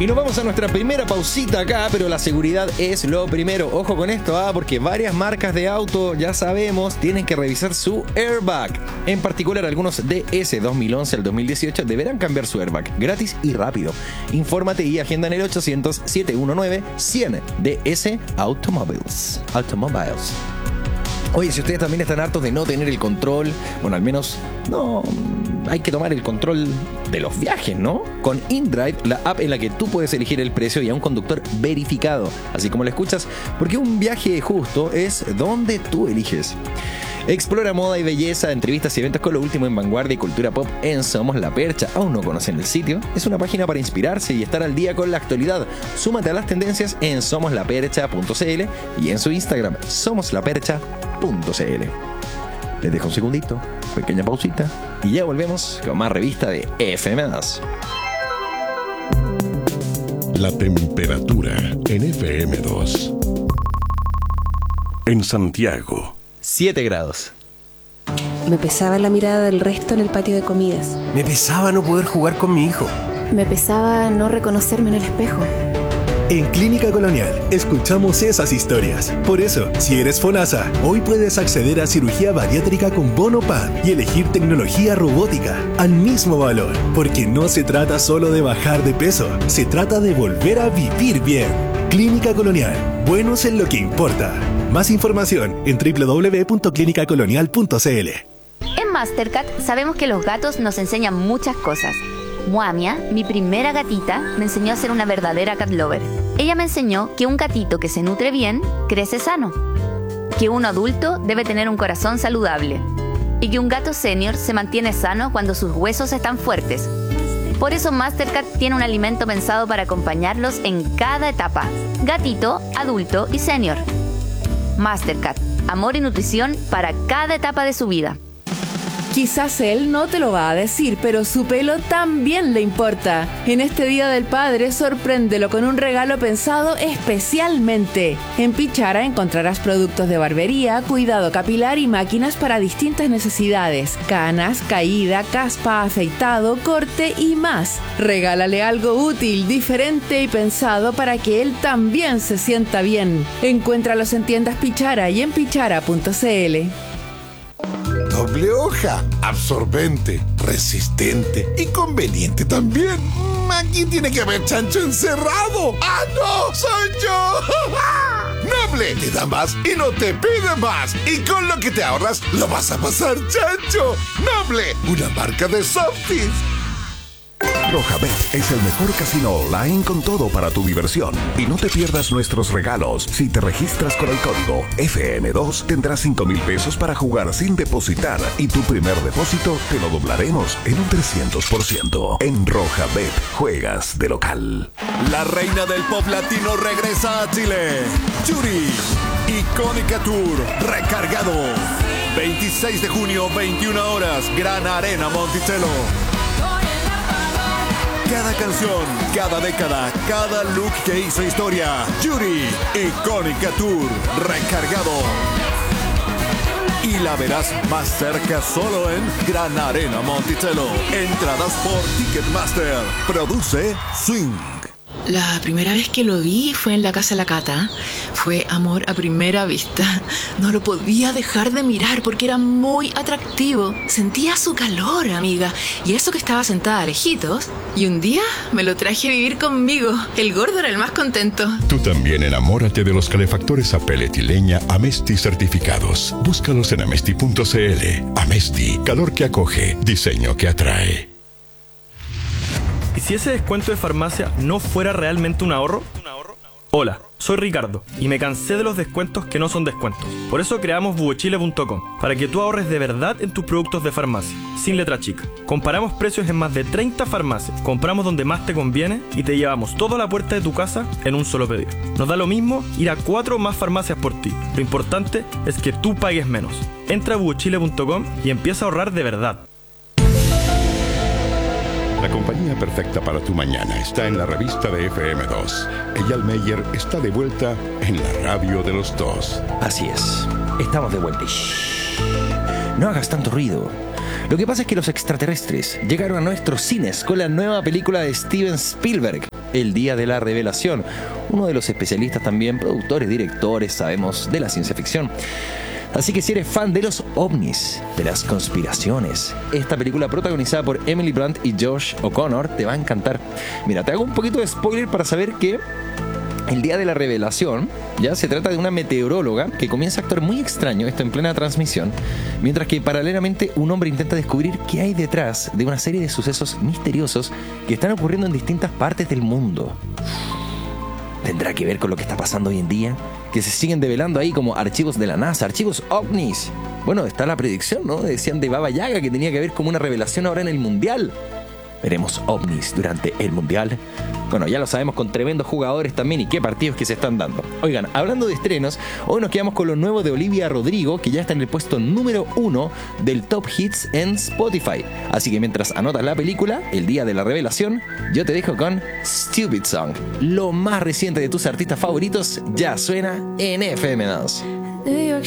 Y nos vamos a nuestra primera pausita acá, pero la seguridad es lo primero. Ojo con esto, porque varias marcas de auto, ya sabemos, tienen que revisar su airbag. En particular, algunos DS 2011 al 2018 deberán cambiar su airbag, gratis y rápido. Infórmate y agenda en el 800-719-100 DS Automobiles. Oye, si ustedes también están hartos de no tener el control, bueno, al menos no hay que tomar el control de los viajes, ¿no? Con InDrive, la app en la que tú puedes elegir el precio y a un conductor verificado, así como lo escuchas, porque un viaje justo es donde tú eliges. Explora moda y belleza, entrevistas y eventos con lo último en vanguardia y cultura pop en Somos La Percha. ¿Aún no conocen el sitio? Es una página para inspirarse y estar al día con la actualidad. Súmate a las tendencias en somoslapercha.cl y en su Instagram, somoslapercha.cl. Les dejo un segundito, pequeña pausita, y ya volvemos con más revista de FM2. La temperatura en FM2. En Santiago, 7 grados. Me pesaba la mirada del resto en el patio de comidas. Me pesaba no poder jugar con mi hijo. Me pesaba no reconocerme en el espejo. En Clínica Colonial escuchamos esas historias. Por eso, si eres FONASA, hoy puedes acceder a cirugía bariátrica con bono PAD y elegir tecnología robótica al mismo valor. Porque no se trata solo de bajar de peso, se trata de volver a vivir bien. Clínica Colonial, buenos en lo que importa. Más información en www.clinicacolonial.cl. En Mastercat sabemos que los gatos nos enseñan muchas cosas. Moamia, mi primera gatita, me enseñó a ser una verdadera cat lover. Ella me enseñó que un gatito que se nutre bien, crece sano. Que un adulto debe tener un corazón saludable. Y que un gato senior se mantiene sano cuando sus huesos están fuertes. Por eso Mastercat tiene un alimento pensado para acompañarlos en cada etapa. Gatito, adulto y senior. Mastercat, amor y nutrición para cada etapa de su vida. Quizás él no te lo va a decir, pero su pelo también le importa. En este Día del Padre, sorpréndelo con un regalo pensado especialmente. En Pichara encontrarás productos de barbería, cuidado capilar y máquinas para distintas necesidades. Canas, caída, caspa, afeitado, corte y más. Regálale algo útil, diferente y pensado para que él también se sienta bien. Encuéntralos en tiendas Pichara y en pichara.cl. Doble hoja, absorbente, resistente y conveniente también. Aquí tiene que haber chancho encerrado. ¡Ah, no! ¡Soy yo! Noble, te da más y no te pide más. Y con lo que te ahorras, lo vas a pasar chancho. Noble, una marca de Softies. Rojabet es el mejor casino online con todo para tu diversión. Y no te pierdas nuestros regalos. Si te registras con el código FM2, tendrás 5,000 pesos para jugar sin depositar. Y tu primer depósito te lo doblaremos en un 300%. En Rojabet, juegas de local. La reina del pop latino regresa a Chile. Yuri, Icónica Tour, recargado. 26 de junio, 21 horas, Gran Arena Monticello. Cada canción, cada década, cada look que hizo historia. Yuri, Icónica Tour, recargado. Y la verás más cerca solo en Gran Arena Monticello. Entradas por Ticketmaster. Produce Swing. La primera vez que lo vi fue en la casa de la Cata. Fue amor a primera vista. No lo podía dejar de mirar porque era muy atractivo. Sentía su calor, amiga. Y eso que estaba sentada lejitos. Y un día me lo traje a vivir conmigo. El gordo era el más contento. Tú también enamórate de los calefactores a pellet y leña Amesti certificados. Búscalos en amesti.cl. Amesti, calor que acoge, diseño que atrae. ¿Y si ese descuento de farmacia no fuera realmente un ahorro? Hola, soy Ricardo y me cansé de los descuentos que no son descuentos. Por eso creamos buochile.com, para que tú ahorres de verdad en tus productos de farmacia, sin letra chica. Comparamos precios en más de 30 farmacias, compramos donde más te conviene y te llevamos todo a la puerta de tu casa en un solo pedido. Nos da lo mismo ir a 4 más farmacias por ti. Lo importante es que tú pagues menos. Entra a buochile.com y empieza a ahorrar de verdad. La compañía perfecta para tu mañana está en la revista de FM2. Eyal Meyer está de vuelta en la radio de los dos. Así es, estamos de vuelta. Shh. No hagas tanto ruido. Lo que pasa es que los extraterrestres llegaron a nuestros cines con la nueva película de Steven Spielberg. El Día de la Revelación. Uno de los especialistas también, productores, directores, sabemos, de la ciencia ficción. Así que si eres fan de los ovnis, de las conspiraciones, esta película protagonizada por Emily Blunt y Josh O'Connor te va a encantar. Mira, te hago un poquito de spoiler para saber que el Día de la Revelación ya se trata de una meteoróloga que comienza a actuar muy extraño, esto en plena transmisión, mientras que paralelamente un hombre intenta descubrir qué hay detrás de una serie de sucesos misteriosos que están ocurriendo en distintas partes del mundo. ¿Tendrá que ver con lo que está pasando hoy en día? Que se siguen develando ahí como archivos de la NASA, archivos ovnis. Bueno, está la predicción, ¿no? Decían de Baba Yaga que tenía que ver como una revelación ahora en el Mundial. Veremos ovnis durante el Mundial. Bueno, ya lo sabemos, con tremendos jugadores también y qué partidos que se están dando. Oigan, hablando de estrenos, hoy nos quedamos con lo nuevo de Olivia Rodrigo, que ya está en el puesto número 1 del Top Hits en Spotify. Así que mientras anotas la película, El Día de la Revelación, yo te dejo con Stupid Song. Lo más reciente de tus artistas favoritos ya suena en FM2.